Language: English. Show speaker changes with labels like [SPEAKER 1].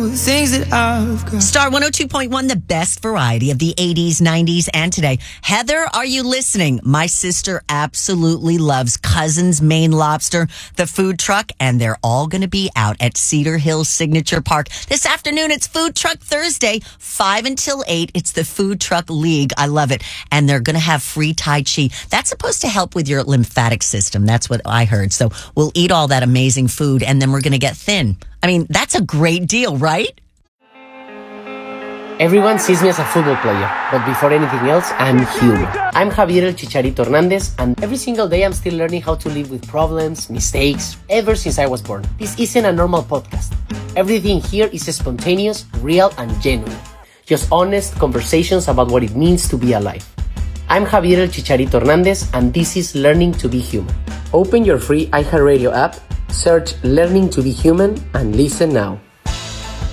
[SPEAKER 1] know the things that I've got.
[SPEAKER 2] Star 102.1, the best variety of the 80s, 90s, and today. Heather, are you listening? My sister absolutely loves Cousins Maine Lobster, the food truck, and they're all going to be out at Cedar Hill Signature Park. This afternoon, it's Food Truck Thursday, 5 until 8. It's the Food Truck League. I love it. And they're going to have free Tai Chi. That's supposed to help with your lymphatic system. That's what I heard. So we'll eat all that amazing food, and then we're going to get thin. I mean, that's a great deal, right?
[SPEAKER 3] Everyone sees me as a football player, but before anything else, I'm human. I'm Javier El Chicharito Hernandez, and every single day I'm still learning how to live with problems, mistakes, ever since I was born. This isn't a normal podcast. Everything here is spontaneous, real, and genuine. Just honest conversations about what it means to be alive. I'm Javier El Chicharito Hernandez, and this is Learning to be Human. Open your free iHeartRadio app, search Learning to be Human, and listen now.